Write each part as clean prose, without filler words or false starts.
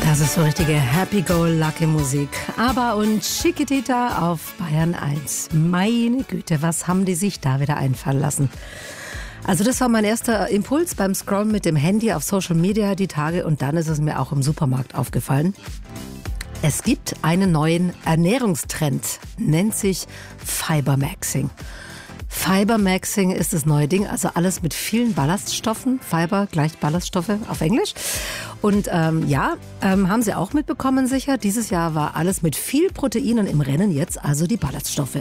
Das ist so richtige Happy-Go-Lucky-Musik. ABBA und Chiquitita auf Bayern 1. Meine Güte, was haben die sich da wieder einfallen lassen? Also das war mein erster Impuls beim Scrollen mit dem Handy auf Social Media die Tage und dann ist es mir auch im Supermarkt aufgefallen. Es gibt einen neuen Ernährungstrend, nennt sich Fibermaxing. Fibermaxing ist das neue Ding, also alles mit vielen Ballaststoffen. Fiber gleich Ballaststoffe auf Englisch. Und haben Sie auch mitbekommen sicher, dieses Jahr war alles mit viel Proteinen im Rennen, jetzt also die Ballaststoffe.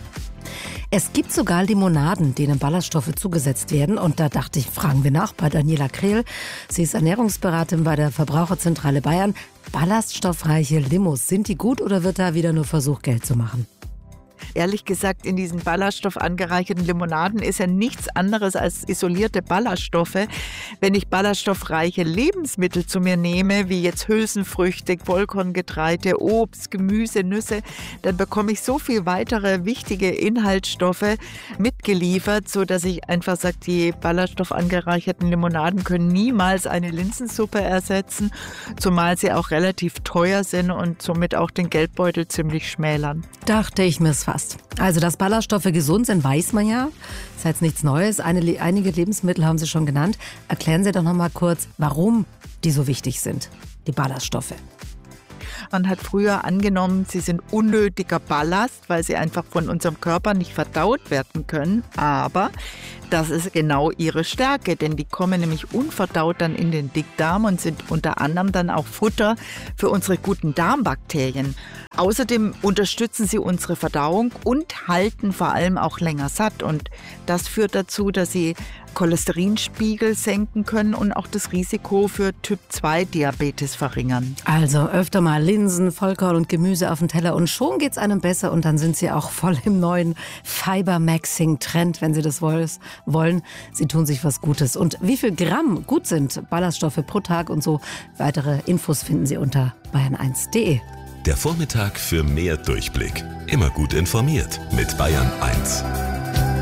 Es gibt sogar Limonaden, denen Ballaststoffe zugesetzt werden. Und da dachte ich, fragen wir nach bei Daniela Krehl. Sie ist Ernährungsberaterin bei der Verbraucherzentrale Bayern. Ballaststoffreiche Limos, sind die gut oder wird da wieder nur versucht, Geld zu machen? Ehrlich gesagt, in diesen ballaststoffangereicherten Limonaden ist ja nichts anderes als isolierte Ballaststoffe. Wenn ich ballaststoffreiche Lebensmittel zu mir nehme, wie jetzt Hülsenfrüchte, Vollkorngetreide, Obst, Gemüse, Nüsse, dann bekomme ich so viel weitere wichtige Inhaltsstoffe mitgeliefert, sodass ich einfach sage, die ballaststoffangereicherten Limonaden können niemals eine Linsensuppe ersetzen, zumal sie auch relativ teuer sind und somit auch den Geldbeutel ziemlich schmälern. Dachte ich mir's fast. Also, dass Ballaststoffe gesund sind, weiß man ja. Das ist jetzt nichts Neues. Einige Lebensmittel haben Sie schon genannt. Erklären Sie doch noch mal kurz, warum die so wichtig sind, die Ballaststoffe. Man hat früher angenommen, sie sind unnötiger Ballast, weil sie einfach von unserem Körper nicht verdaut werden können. Aber das ist genau ihre Stärke, denn die kommen nämlich unverdaut dann in den Dickdarm und sind unter anderem dann auch Futter für unsere guten Darmbakterien. Außerdem unterstützen sie unsere Verdauung und halten vor allem auch länger satt. Und das führt dazu, dass sie Cholesterinspiegel senken können und auch das Risiko für Typ-2-Diabetes verringern. Also öfter mal Linsen, Vollkorn und Gemüse auf dem Teller und schon geht's einem besser und dann sind Sie auch voll im neuen Fibermaxing-Trend, wenn Sie das wollen. Sie tun sich was Gutes. Und wie viel Gramm gut sind Ballaststoffe pro Tag und so weitere Infos finden Sie unter bayern1.de. Der Vormittag für mehr Durchblick. Immer gut informiert mit Bayern 1.